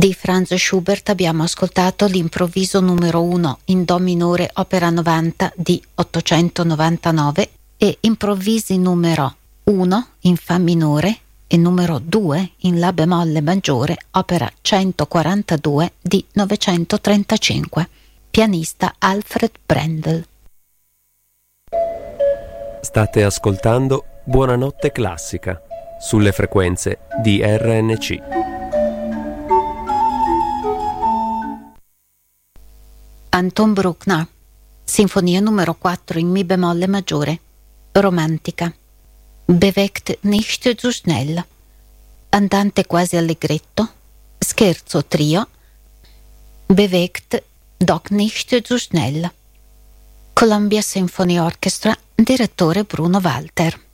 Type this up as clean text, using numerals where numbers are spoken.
Di Franz Schubert abbiamo ascoltato l'improvviso numero 1 in Do minore opera 90 di 899 e improvvisi numero 1 in Fa minore e numero 2 in La bemolle maggiore opera 142 di 935. Pianista Alfred Brendel. State ascoltando Buonanotte Classica sulle frequenze di RNC. Anton Bruckner, Sinfonia numero 4 in Mi bemolle maggiore, romantica. Bewegt nicht zu schnell, andante quasi allegretto, scherzo trio, bewegt doch nicht zu schnell. Columbia Symphony Orchestra, direttore Bruno Walter.